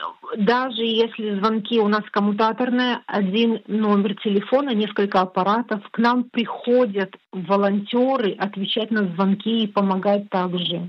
даже если звонки у нас коммутаторные, один номер телефона, несколько аппаратов, к нам приходят волонтеры отвечать на звонки и помогать также.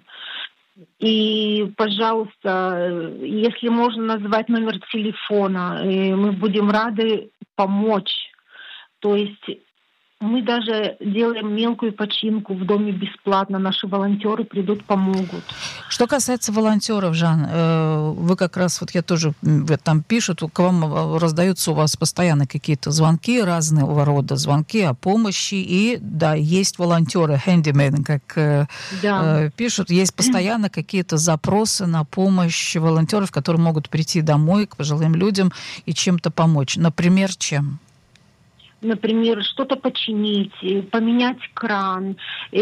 И, пожалуйста, если можно назвать номер телефона, мы будем рады помочь. То есть мы даже делаем мелкую починку в доме бесплатно. Наши волонтеры придут, помогут. Что касается волонтеров, Жан, вы как раз, вот я тоже, там пишут, к вам раздаются у вас постоянно какие-то звонки разного рода, звонки о помощи, и да, есть волонтеры, handyman, как пишут, есть постоянно какие-то запросы на помощь волонтеров, которые могут прийти домой к пожилым людям и чем-то помочь. Например, чем? Например, что-то починить, поменять кран.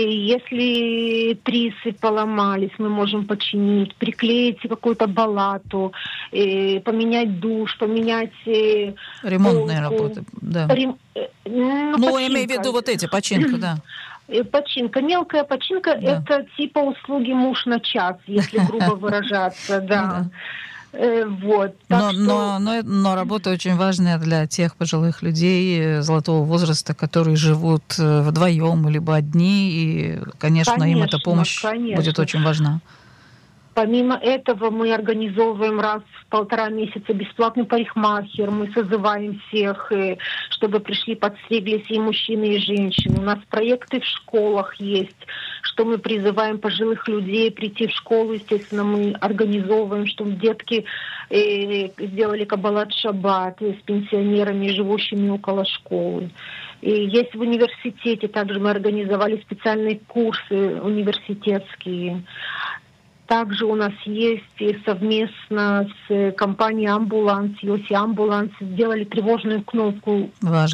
Если трисы поломались, мы можем починить, приклеить какую-то баллату, поменять душ, поменять ремонтные полку. Работы, да. Я имею в виду вот эти, починка, да. Починка, мелкая починка, да. Это типа услуги муж на час, если грубо выражаться, да. Вот, но работа очень важная для тех пожилых людей золотого возраста, которые живут вдвоем либо одни, и, конечно, им эта помощь будет очень важна. Помимо этого мы организовываем раз в 1,5 месяца бесплатный парикмахер. Мы созываем всех, чтобы пришли, подстриглись и мужчины, и женщины. У нас проекты в школах есть, что мы призываем пожилых людей прийти в школу. Естественно, мы организовываем, чтобы детки сделали каббалат шаббат с пенсионерами, живущими около школы. И есть в университете, также мы организовали специальные курсы университетские. Также у нас есть совместно с компанией «Амбуланс», Йоси Амбуланс, сделали тревожную кнопку,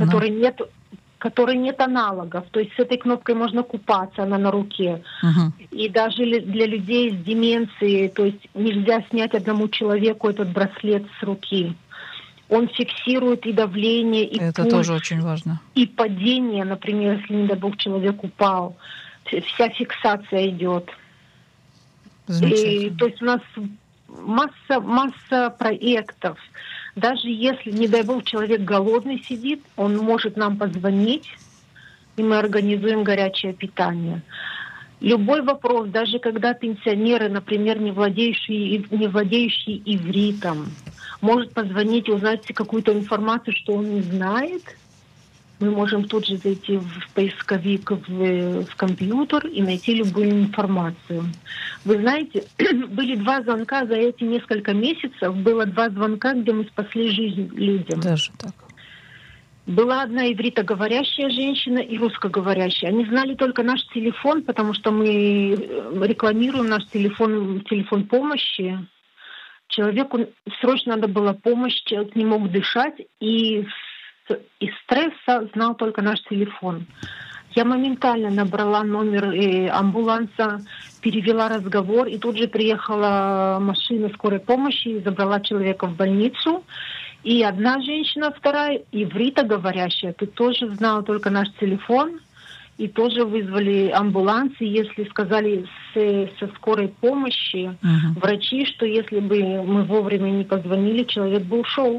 которой нет аналогов. То есть с этой кнопкой можно купаться, она на руке. И даже для людей с деменцией, то есть нельзя снять одному человеку этот браслет с руки. Он фиксирует и давление, и это пульс, тоже очень важно. И падение, например, если, не дай бог, человек упал. Вся фиксация идет. И, то есть у нас масса проектов. Даже если, не дай бог, человек голодный сидит, он может нам позвонить, и мы организуем горячее питание. Любой вопрос, даже когда пенсионеры, например, не владеющие ивритом, может позвонить и узнать какую-то информацию, что он не знает. Мы можем тут же зайти в поисковик, в компьютер и найти любую информацию. Вы знаете, были 2 звонка за эти несколько месяцев. Было 2 звонка, где мы спасли жизнь людям. Даже так. Была одна ивритоговорящая женщина и русскоговорящая. Они знали только наш телефон, потому что мы рекламируем наш телефон помощи. Человеку срочно надо была помощь, человек не мог дышать, и из стресса знал только наш телефон. Я моментально набрала номер амбуланса, перевела разговор, и тут же приехала машина скорой помощи и забрала человека в больницу. И одна женщина, вторая, ивритоговорящая, тут тоже знала только наш телефон, и тоже вызвали амбуланс. И если сказали со скорой помощи врачи, что если бы мы вовремя не позвонили, человек бы ушел.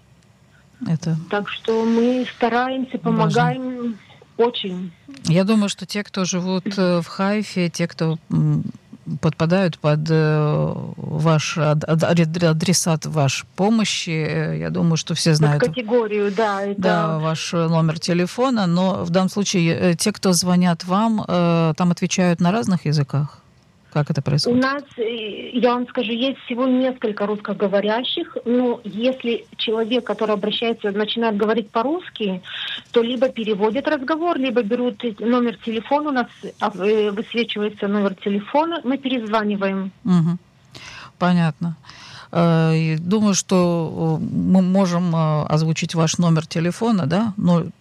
Так что мы стараемся, помогаем очень. Я думаю, что те, кто живут в Хайфе, те, кто подпадают под ваш адресат вашей помощи, я думаю, что все знают. Под категорию, да. Да, ваш номер телефона, но в данном случае те, кто звонят вам, там отвечают на разных языках. Как это происходит? У нас, я вам скажу, есть всего несколько русскоговорящих, но если человек, который обращается, начинает говорить по-русски, то либо переводят разговор, либо берут номер телефона, у нас высвечивается номер телефона, мы перезваниваем. Понятно. Думаю, что мы можем озвучить ваш номер телефона, да?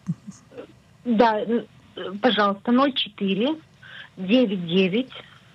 Да, пожалуйста, 04 99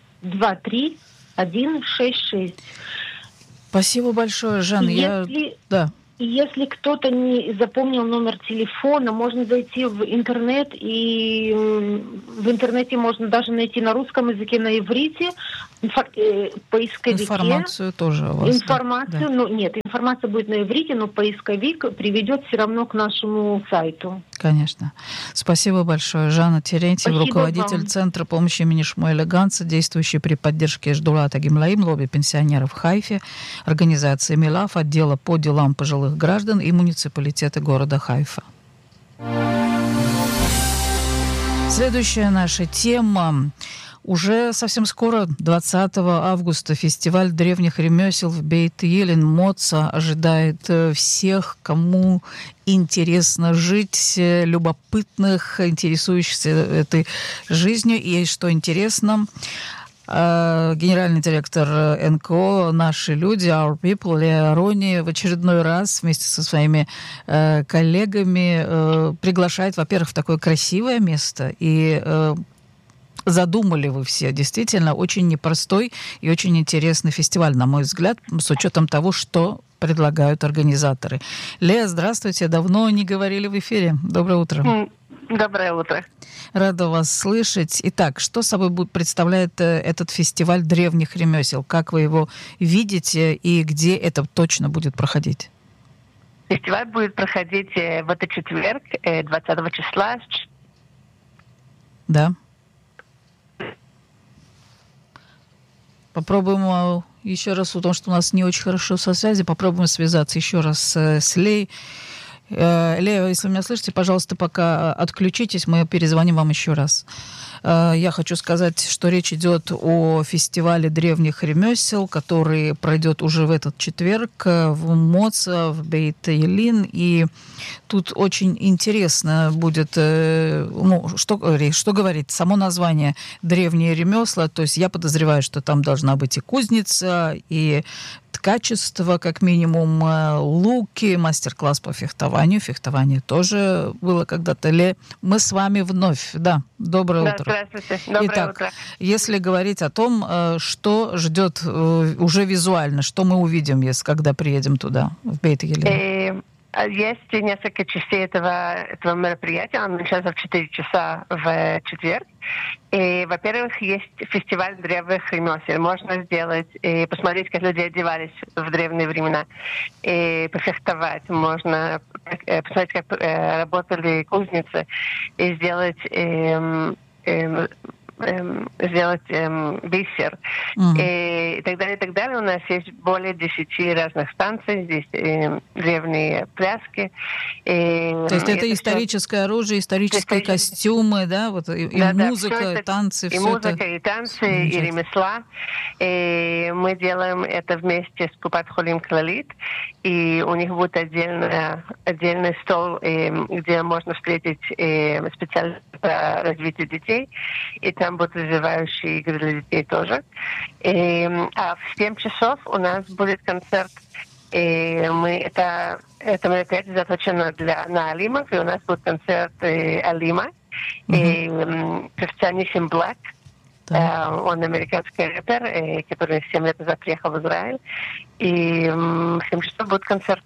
23166. Спасибо большое, Жан. Если кто-то не запомнил номер телефона, можно зайти в интернет, и в интернете можно даже найти на русском языке, на иврите. поисковике. Информацию тоже у вас. Информацию, да. Нет, информация будет на иврите, но поисковик приведет все равно к нашему сайту. Конечно. Спасибо большое. Жанна Терентьева, руководитель вам. Центра помощи имени Шмуэля Ганца, действующий при поддержке Ждулата Гимлаим, лобби пенсионеров в Хайфе, организации МИЛАФ, отдела по делам пожилых граждан и муниципалитета города Хайфа. Следующая наша тема. Уже совсем скоро, 20 августа, фестиваль древних ремесел в Бейт-Елен Моца ожидает всех, кому интересно жить, любопытных, интересующихся этой жизнью. И что интересно, генеральный директор НКО «Наши люди», Our People, Леа Рони в очередной раз вместе со своими коллегами приглашает, во-первых, в такое красивое место, и задумали вы все действительно очень непростой и очень интересный фестиваль, на мой взгляд, с учетом того, что предлагают организаторы. Леа, здравствуйте. Давно не говорили в эфире. Доброе утро. Доброе утро. Рада вас слышать. Итак, что собой представляет этот фестиваль древних ремесел? Как вы его видите и где это точно будет проходить? Фестиваль будет проходить в этот четверг, 20 числа. Да. Попробуем еще раз, потому что у нас не очень хорошо со связью, попробуем связаться еще раз с Леей. Лея, если вы меня слышите, пожалуйста, пока отключитесь, мы перезвоним вам еще раз. Я хочу сказать, что речь идет о фестивале древних ремесел, который пройдет уже в этот четверг в Моца, в Бейт-Елин. И тут очень интересно будет, что говорить, само название «древние ремесла». То есть я подозреваю, что там должна быть и кузница, и ткачество, как минимум, луки, мастер-класс по фехтованию. Фехтование тоже было когда-то. Мы с вами вновь. Да, доброе утро. Здравствуйте. Доброе утро. Если говорить о том, что ждет уже визуально, что мы увидим, когда приедем туда, в Бейт-Елен? Есть несколько частей этого мероприятия. Он начинается в 4 часа в четверг. И, во-первых, есть фестиваль древних ремесел. Можно сделать и посмотреть, как люди одевались в древние времена. И пофехтовать. Можно посмотреть, как работали кузницы. И сделать бисер. И так далее, и так далее. У нас есть более 10 разных станций. Здесь древние пляски. То есть это историческое оружие, исторические костюмы, да? Вот, и музыка, и танцы. И музыка, и танцы, и ремесла. И мы делаем это вместе с Купат-Холим Клалит. И у них будет отдельный стол, где можно встретить специально по развитию детей. И там будут развивающие игры для детей тоже. А в 7 часов у нас будет концерт. И это мероприятие заточено на Алимов, и у нас будет концерт Алима. И певца Нисим Блэк. Он американский рэпер, который 7 лет назад приехал в Израиль. И в 7 часов будет концерт.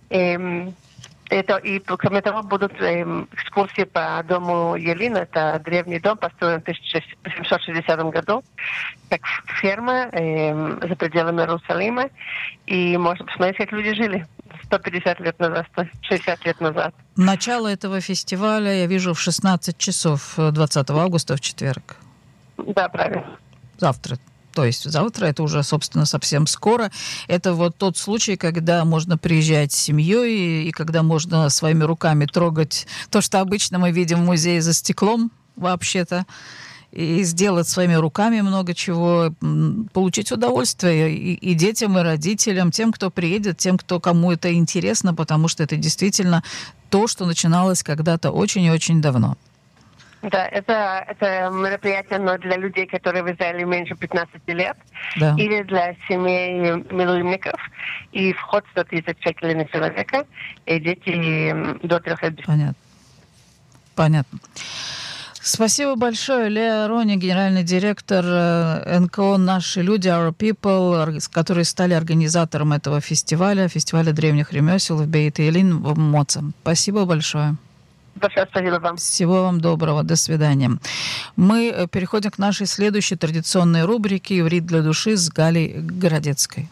И кроме того, будут экскурсии по дому Елин. Это древний дом, построен в 1760 году, как ферма за пределами Иерусалима. И можно посмотреть, как люди жили 150 лет назад, 160 лет назад. Начало этого фестиваля я вижу в 16 часов 20 августа в четверг. Да, правильно. Завтра. То есть завтра, это уже, собственно, совсем скоро. Это вот тот случай, когда можно приезжать с семьей и когда можно своими руками трогать то, что обычно мы видим в музее за стеклом, вообще-то, и сделать своими руками много чего, получить удовольствие и детям, и родителям, тем, кто приедет, тем, кому это интересно, потому что это действительно то, что начиналось когда-то очень и очень давно. Да, это мероприятие, но для людей, которые в Израиле меньше 15 лет, да. Или для семей милуимников. И вход 130 шекелей на человека, и дети до 3 лет. Понятно. Спасибо большое. Леа Рони, генеральный директор НКО «Наши люди», Our People, которые стали организатором этого фестиваля древних ремесел в Бейт-Елин в Моца. Спасибо большое. Большое спасибо вам. Всего вам доброго. До свидания. Мы переходим к нашей следующей традиционной рубрике «Иврит для души» с Галей Городецкой.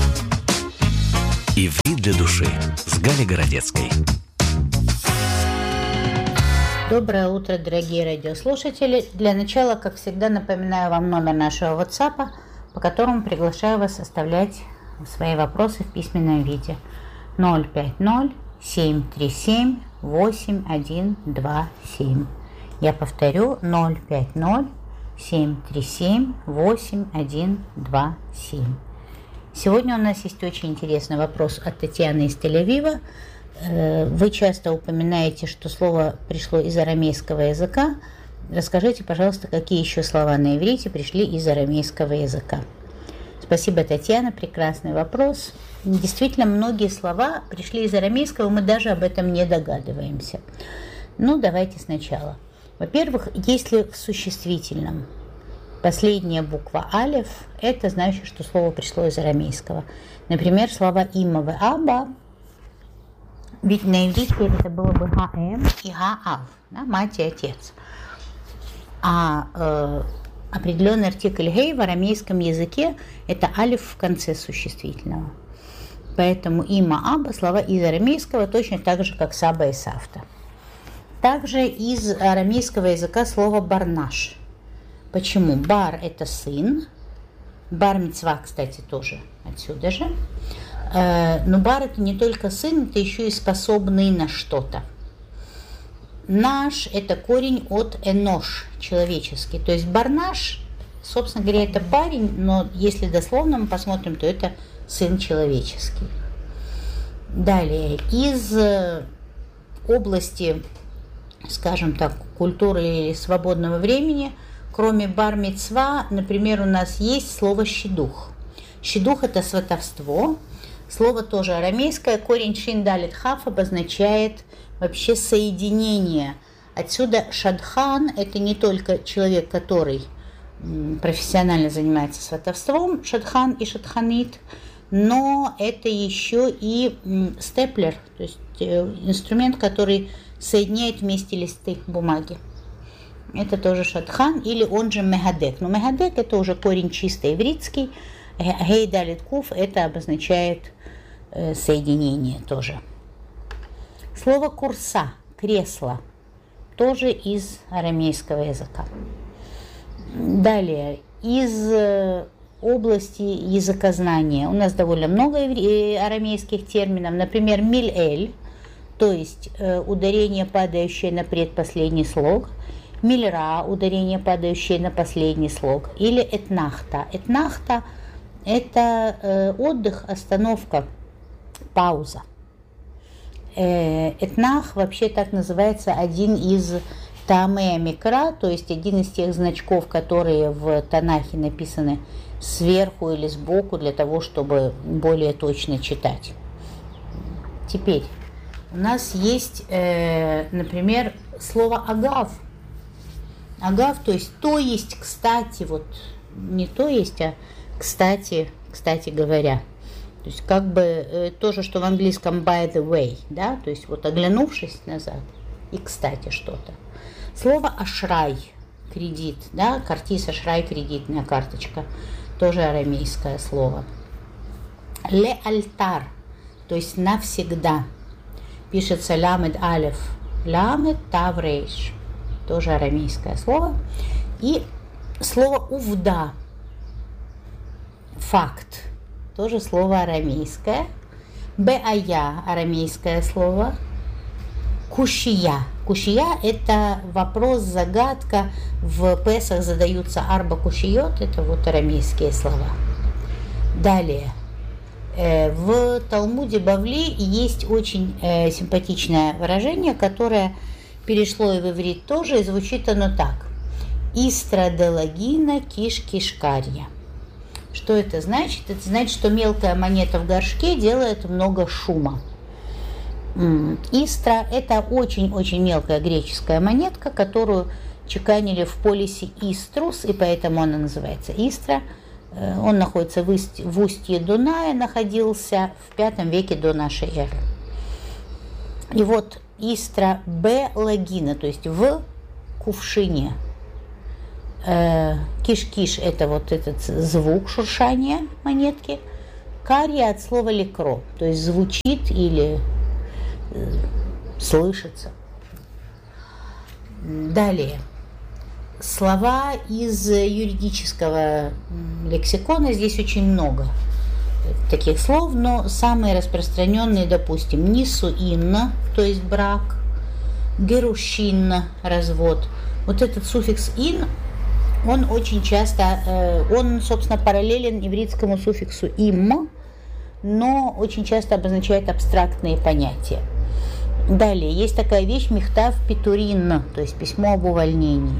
«Иврит для души» с Галей Городецкой. Доброе утро, дорогие радиослушатели. Для начала, как всегда, напоминаю вам номер нашего WhatsApp, по которому приглашаю вас оставлять свои вопросы в письменном виде. 050-737-8127. Я повторю, 050-737-8127. Сегодня у нас есть очень интересный вопрос от Татьяны из Тель-Авива. Вы часто упоминаете, что слово пришло из арамейского языка. Расскажите, пожалуйста, какие еще слова на иврите пришли из арамейского языка. Спасибо, Татьяна, прекрасный вопрос. Действительно, многие слова пришли из арамейского, мы даже об этом не догадываемся. Ну, давайте сначала. Во-первых, если в существительном последняя буква алеф, это значит, что слово пришло из арамейского. Например, слова имма и аба, ведь на иврите это было бы ха-эм и ха-ав, да, мать и отец. А определенный артикль гей в арамейском языке это алеф в конце существительного. Поэтому имма, аба, слова из арамейского точно так же, как саба и савта. Также из арамейского языка слово барнаш. Почему? Бар – это сын. Бар мицва, кстати, тоже отсюда же. Но бар – это не только сын, это еще и способный на что-то. Наш – это корень от энош, человеческий. То есть барнаш, собственно говоря, это парень, но если дословно мы посмотрим, то это сын человеческий. Далее, из области, скажем так, культуры или свободного времени, кроме бар-мицва, например, у нас есть слово «щедух». «Щедух» – это сватовство. Слово тоже арамейское. Корень шин далит хав обозначает вообще соединение. Отсюда шадхан – это не только человек, который профессионально занимается сватовством, шадхан и шадханит, но это еще и степлер, то есть инструмент, который соединяет вместе листы бумаги. Это тоже шадхан, или он же мегадек. Но мегадек – это уже корень чисто ивритский. Гей далит куф – это обозначает соединение тоже. Слово курса, кресло, тоже из арамейского языка. Далее, из области языкознания у нас довольно много арамейских терминов. Например, миль-эль, то есть ударение, падающее на предпоследний слог. Мильра, ударение, падающее на последний слог. Или этнахта. Этнахта – это отдых, остановка, пауза. Этнах вообще так называется один из Таамея Микра, то есть один из тех значков, которые в Танахе написаны сверху или сбоку для того, чтобы более точно читать. Теперь у нас есть, например, слово агав. Агав, то есть, кстати, вот не то есть, а кстати говоря. То есть как бы то же, что в английском by the way, да, то есть вот оглянувшись назад и кстати что-то. Слово ашрай, кредит, да, картис ашрай, кредитная карточка, тоже арамейское слово. Ле альтар, то есть навсегда, пишется ламед алеф, ламед тав рейш, тоже арамейское слово. И слово увда, факт, тоже слово арамейское. Беая, арамейское слово. Кушия. Кушия – это вопрос, загадка. В Песах задаются арба кушиот, это вот арамейские слова. Далее. В Талмуде Бавли есть очень симпатичное выражение, которое перешло и в иврит тоже, и звучит оно так. Истра де лагина киш кишкарья. Что это значит? Это значит, что мелкая монета в горшке делает много шума. Истра – это очень-очень мелкая греческая монетка, которую чеканили в полисе Иструс, и поэтому она называется Истра. Он находится в устье Дуная, находился в V веке до нашей эры. И вот истра, б лагина, то есть в кувшине. Киш-киш – это вот этот звук шуршания монетки. Кария от слова лекро, то есть звучит или слышится. Далее. Слова из юридического лексикона. Здесь очень много таких слов, но самые распространенные, допустим, нисуин, то есть брак, герушин, развод. Вот этот суффикс ин, он очень часто, он, собственно, параллелен ивритскому суффиксу им, но очень часто обозначает абстрактные понятия. Далее, есть такая вещь михтав питурин, то есть письмо об увольнении.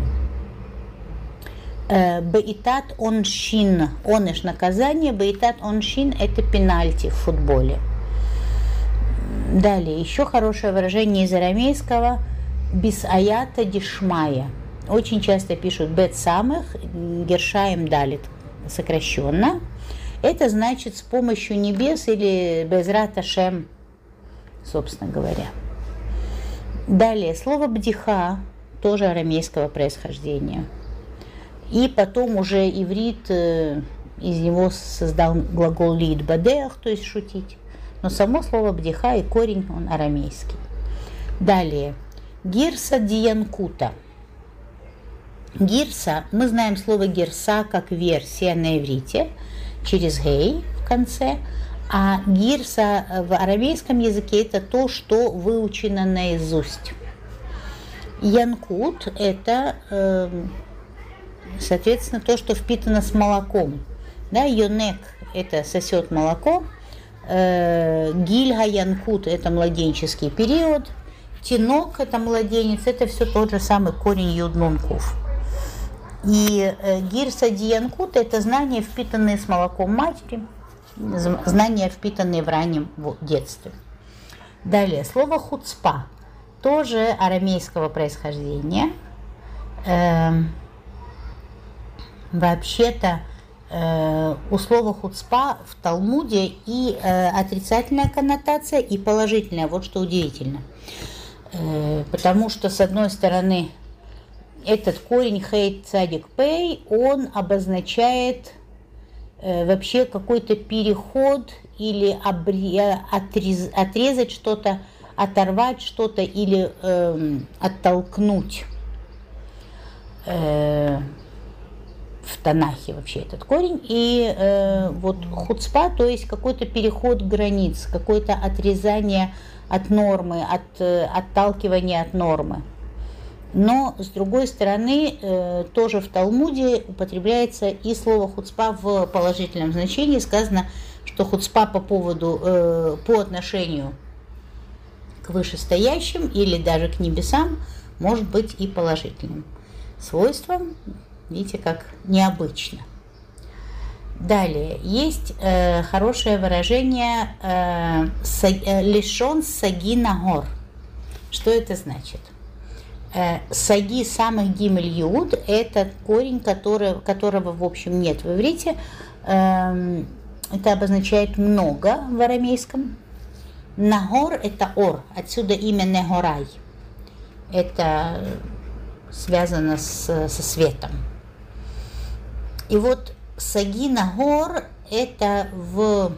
Беитат оншин, оныш наказание, беитат оншин – это пенальти в футболе. Далее, еще хорошее выражение из арамейского бис аята дишмая. Очень часто пишут бет самых, гершаем далит, сокращенно. Это значит с помощью небес или безрат ашем, собственно говоря. Далее, слово бдиха, тоже арамейского происхождения. И потом уже иврит из него создал глагол лид бадеах, то есть шутить. Но само слово бдиха и корень, он арамейский. Далее, гирса диянкута. Гирса, мы знаем слово гирса как версия на иврите, через гей в конце. А гирса в арамейском языке это то, что выучено наизусть. Янкут – это, соответственно, то, что впитано с молоком. Да, йонек – это сосет молоко. Гильга янкут – это младенческий период. Тинок – это младенец. Это все тот же самый корень юд-нун-кув. И гирса диянкут – это знания, впитанные с молоком матери. Знания, впитанные в раннем детстве. Далее, слово хуцпа, тоже арамейского происхождения. Вообще-то у слова хуцпа в Талмуде и отрицательная коннотация, и положительная. Вот что удивительно. Потому что, с одной стороны, этот корень хейт цадик пей, он обозначает вообще какой-то переход или отрезать что-то, оторвать что-то или оттолкнуть. В Танахе вообще этот корень. И вот хуцпа, то есть какой-то переход границ, какое-то отрезание от нормы, отталкивание от нормы. Но, с другой стороны, тоже в Талмуде употребляется и слово хуцпа в положительном значении. Сказано, что хуцпа по отношению к вышестоящим или даже к небесам может быть и положительным свойством. Видите, как необычно. Далее, есть хорошее выражение лишон саги нагор. Что это значит? Саги самых гимель юд – это корень, которого в общем нет в иврите. Это обозначает много в арамейском. Нагор – это ор, отсюда имя Негорай. Это связано со светом. И вот саги нагор – это в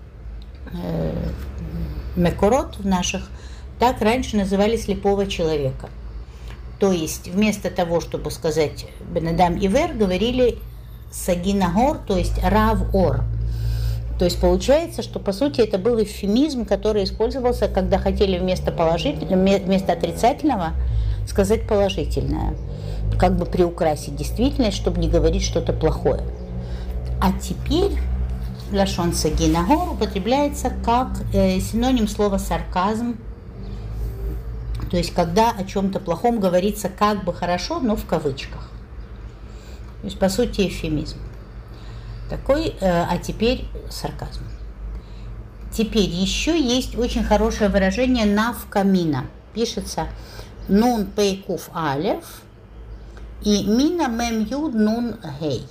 мекорот, в наших, так раньше называли слепого человека. То есть вместо того, чтобы сказать бен-адам ивер, говорили саги нагор, то есть рав ор. То есть получается, что по сути это был эвфемизм, который использовался, когда хотели вместо отрицательного сказать положительное. Как бы приукрасить действительность, чтобы не говорить что-то плохое. А теперь лашон саги нагор употребляется как синоним слова сарказм. То есть, когда о чем-то плохом говорится как бы хорошо, но в кавычках. То есть, по сути, эвфемизм. Такой, а теперь сарказм. Теперь еще есть очень хорошее выражение навкамина. Пишется нун пей куф алев и мина мем юд нун гей.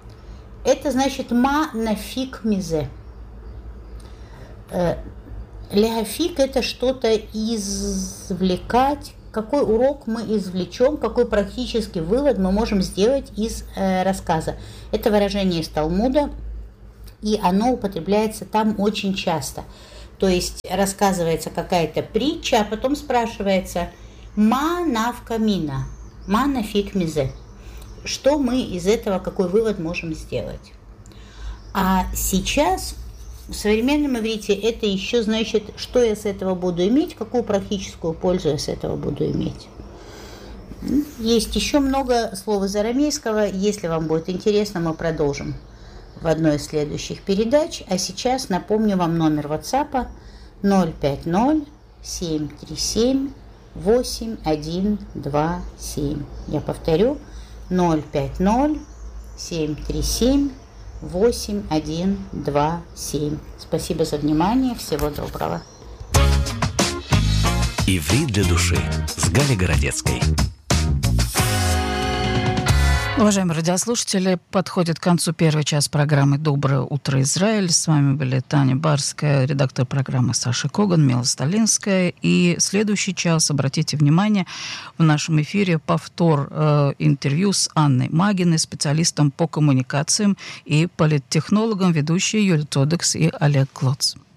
Это значит ма нафик мизе. Легафик – это что-то извлекать. Какой урок мы извлечем, какой практический вывод мы можем сделать из рассказа. Это выражение из Талмуда, и оно употребляется там очень часто. То есть рассказывается какая-то притча, а потом спрашивается «Ма навка мина», «Ма нафик мизе». Что мы из этого, какой вывод можем сделать? А сейчас в современном иврите это еще значит, что я с этого буду иметь, какую практическую пользу я с этого буду иметь. Есть еще много слов из арамейского. Если вам будет интересно, мы продолжим в одной из следующих передач. А сейчас напомню вам номер WhatsApp 050-737-8127. Я повторю, 050-737-8127. Спасибо за внимание. Всего доброго. Иврит для души с Галей Городецкой. Уважаемые радиослушатели, подходит к концу первый час программы «Доброе утро, Израиль». С вами были Таня Барская, редактор программы Саша Коган, Мила Сталинская. И следующий час, обратите внимание, в нашем эфире повтор интервью с Анной Магиной, специалистом по коммуникациям и политтехнологом, ведущие Юлия Тодекс и Олег Клоц.